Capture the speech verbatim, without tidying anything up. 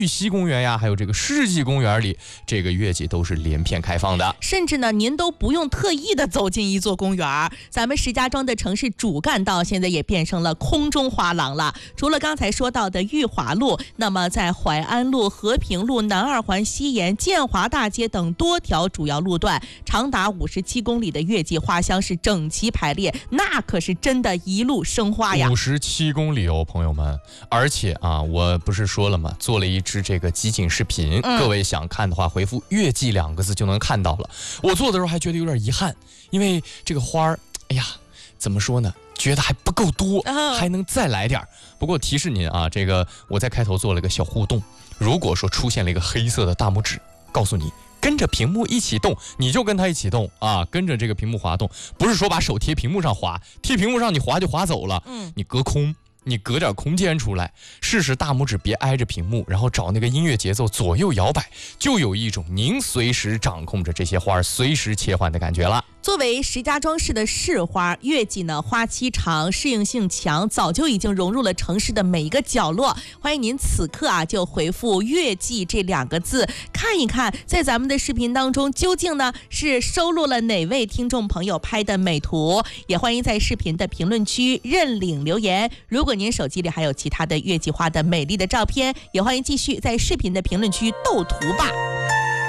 玉溪公园呀，还有这个世纪公园里，这个月季都是连片开放的。 甚至呢，您都不用特意的走进一座公园，咱们石家庄的城市主干道现在也变成了空中花廊了。除了刚才说到的裕华路，那么在淮安路、和平路、南二环、西沿、建华大街等多条主要路段，长达五十七公里的月季花香是整齐排列，那可是真的一路生花呀！ 五十七公里哦，朋友们！而且啊，我不是说了吗？做了一支这个集锦视频，嗯、各位想看的话，回复“月季”两个字就能看到了。我做的时候还觉得有点遗憾，因为这个花儿，哎呀，怎么说呢？觉得还不够多，还能再来点儿。不过提示您啊，这个我在开头做了个小互动，如果说出现了一个黑色的大拇指，告诉你跟着屏幕一起动，你就跟它一起动啊，跟着这个屏幕滑动，不是说把手贴屏幕上滑，贴屏幕上你滑就滑走了，嗯，你隔空。你隔点空间出来，试试大拇指别挨着屏幕，然后找那个音乐节奏左右摇摆，就有一种您随时掌控着这些花随时切换的感觉了。 作为石家庄市的市花，月季呢花期长，适应性强，早就已经融入了城市的每一个角落。欢迎您此刻啊就回复月季这两个字，看一看在咱们的视频当中究竟呢是收录了哪位听众朋友拍的美图。也欢迎在视频的评论区认领留言。如果您手机里还有其他的月季花的美丽的照片，也欢迎继续在视频的评论区斗图吧。